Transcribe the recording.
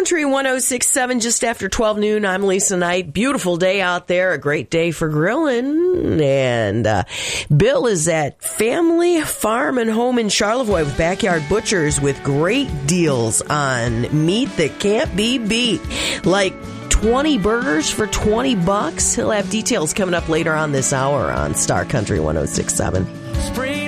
Country 106.7, just after 12 noon. I'm Lisa Knight. Beautiful day out there. A great day for grilling. And Bill is at Family Farm and Home in Charlevoix with Backyard Butchers with great deals on meat that can't be beat. Like 20 burgers for $20. He'll have details coming up later on this hour on Star Country 106.7.